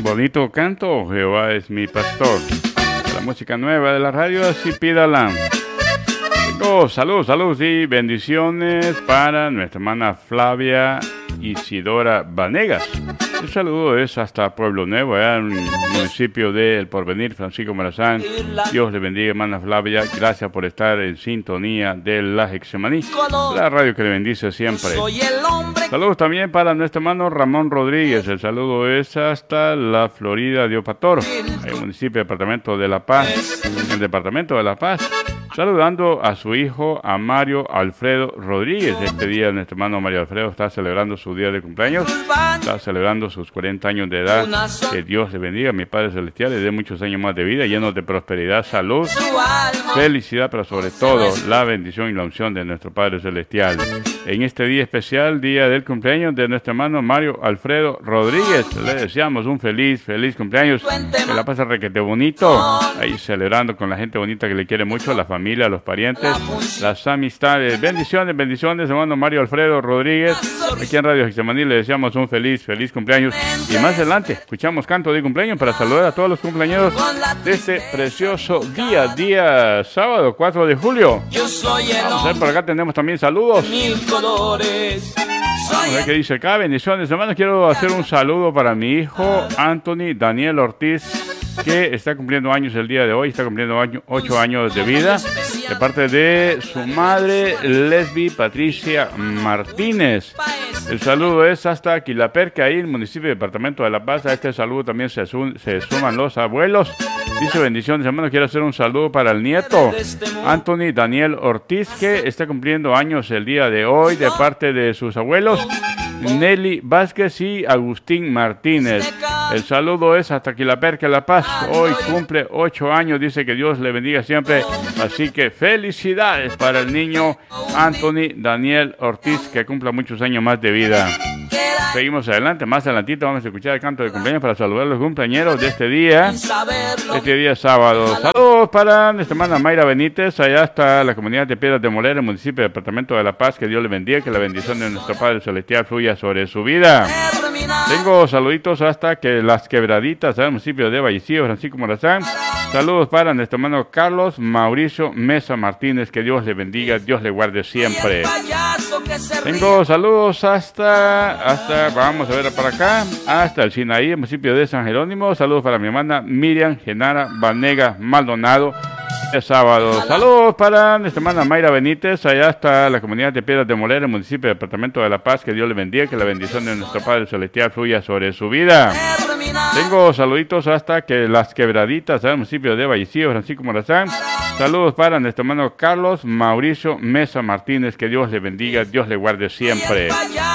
Bonito canto, Jehová es mi pastor. La música nueva de la radio, así pídala. Tengo saludos y bendiciones para nuestra hermana Flavia Isidora Vanegas. El saludo es hasta Pueblo Nuevo, allá en el municipio de El Porvenir, Francisco Morazán. Dios le bendiga, hermana Flavia. Gracias por estar en sintonía de la Hexemaní, la radio que le bendice siempre. Saludos también para nuestro hermano Ramón Rodríguez. El saludo es hasta la Florida de Opatoro, en el municipio departamento de La Paz, en el departamento de La Paz. Saludando a su hijo, a Mario Alfredo Rodríguez. Este día nuestro hermano Mario Alfredo está celebrando su día de cumpleaños. Está celebrando sus 40 años de edad. Que Dios le bendiga, mi Padre Celestial, le dé muchos años más de vida, llenos de prosperidad, salud, felicidad, pero sobre todo la bendición y la unción de nuestro Padre Celestial. En este día especial, día del cumpleaños de nuestro hermano Mario Alfredo Rodríguez, le deseamos un feliz cumpleaños. Que la pase requete bonito, ahí celebrando con la gente bonita que le quiere mucho, la familia, los parientes, las amistades. Bendiciones, hermano Mario Alfredo Rodríguez. Aquí en Radio Hexemaní le deseamos un feliz cumpleaños. Y más adelante escuchamos canto de cumpleaños para saludar a todos los cumpleaños de este precioso día sábado 4 de julio. Vamos a ver, por acá tenemos también saludos. Vamos a ver qué dice acá. Bendiciones, hermanos. Quiero hacer un saludo para mi hijo Anthony Daniel Ortiz, que está cumpliendo años el día de hoy. Está cumpliendo 8 años de vida, de parte de su madre Lesbi Patricia Martínez. El saludo es hasta Quilaperca, ahí en el municipio y departamento de La Paz. A este saludo también se suman los abuelos. Dice: bendiciones, hermanos. Quiero hacer un saludo para el nieto Anthony Daniel Ortiz, que está cumpliendo años el día de hoy, de parte de sus abuelos Nelly Vázquez y Agustín Martínez. El saludo es hasta Quilaperca, La Paz. Hoy cumple 8 años. Dice que Dios le bendiga siempre. Así que felicidades para el niño Anthony Daniel Ortiz, que cumpla muchos años más de vida. Seguimos adelante. Más adelantito vamos a escuchar el canto de cumpleaños para saludar a los cumpleañeros de este día sábado. Saludos para nuestra hermana Mayra Benítez, allá hasta la comunidad de Piedras de Molera, el municipio y departamento de La Paz. Que Dios le bendiga, que la bendición de nuestro Padre Celestial fluya sobre su vida. Tengo saluditos hasta que Las Quebraditas, al municipio de Vallecillo, Francisco Morazán. Saludos para nuestro hermano Carlos Mauricio Mesa Martínez. Que Dios le bendiga, Dios le guarde siempre. Tengo saludos hasta vamos a ver para acá, hasta el Sinaí, el municipio de San Jerónimo. Saludos para mi hermana Miriam Genara Vanegas Maldonado, de sábado. Saludos para nuestra hermana Mayra Benítez, allá hasta la comunidad de Piedras de Molera, el municipio y departamento de La Paz. Que Dios le bendiga, que la bendición de nuestro Padre Celestial fluya sobre su vida. Tengo saluditos hasta que Las Quebraditas, al municipio de Vallecillo, Francisco Morazán. Saludos para nuestro hermano Carlos Mauricio Mesa Martínez. Que Dios le bendiga, Dios le guarde siempre.